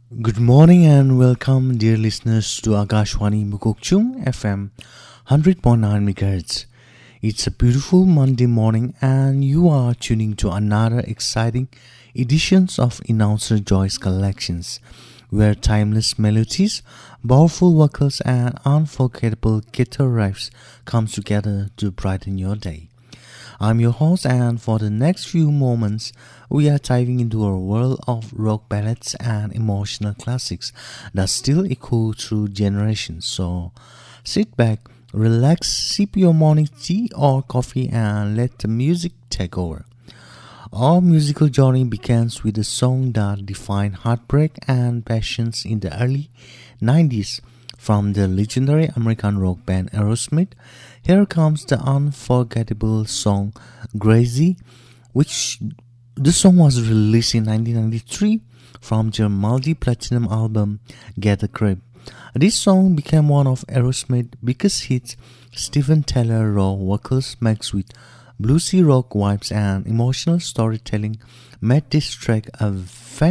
Good morning and welcome, dear listeners, to Akashwani Mukokchung FM 100.9 MHz. It's a beautiful Monday morning, and you are tuning to another exciting editions of Announcer Joy's Collections, where timeless melodies, powerful vocals, and unforgettable guitar riffs come together to brighten your day. I'm your host, and for the next few moments, we are diving into a world of rock ballads and emotional classics that still echo through generations. So sit back, relax, sip your morning tea or coffee, and let the music take over. Our musical journey begins with a song that defined heartbreak and passions in the early 90s. From the legendary American rock band Aerosmith, here comes the unforgettable song Crazy, which the song was released in 1993 from their multi-platinum album Get a Grip. This song became one of Aerosmith's biggest hits. Steven Tyler raw vocals mixed with bluesy rock vibes and emotional storytelling made this track a